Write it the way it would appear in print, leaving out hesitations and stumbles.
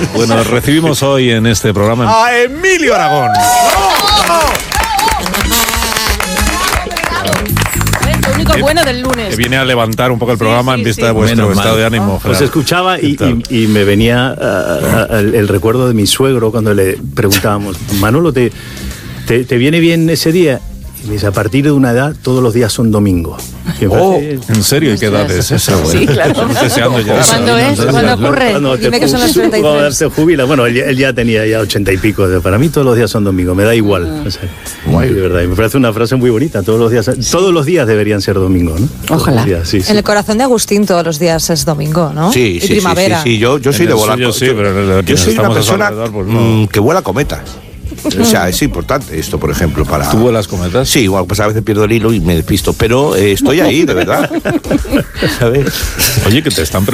Bueno, recibimos hoy en este programa a Emilio Aragón. Lo único bueno del lunes. Que viene a levantar un poco el programa en vista de vuestro estado de ánimo. Os escuchaba y me venía el recuerdo de mi suegro cuando le preguntábamos, Manolo, ¿te viene bien ese día? Y me dice, a partir de una edad, todos los días son domingo. ¿En serio? ¿Y qué edad es esa? Sí, claro. Deseando ya. ¿Cuándo es? ¿Cuándo ocurre? Dime que son los 33. Cuando se jubila. Bueno, él ya tenía 80 y pico. Para mí todos los días son domingo, me da igual. O sea, de verdad, y me parece una frase muy bonita. Todos los días deberían ser domingo, ¿no? Ojalá. Sí. En el corazón de Agustín todos los días es domingo, ¿no? Sí, y primavera. Sí. Yo soy de volar. Yo soy una persona que vuela cometas. O sea, es importante esto, por ejemplo, para... ¿Tú vuelas cometas? Sí, igual, pues a veces pierdo el hilo y me despisto, pero estoy ahí, de verdad. ¿Sabes? Oye, que te están